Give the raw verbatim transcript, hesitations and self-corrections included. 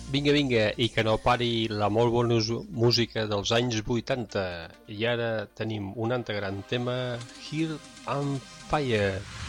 Vinga, vinga, i que no pari la molt bona música dels anys vuitanta. I ara tenim un altre gran tema, Here on Fire.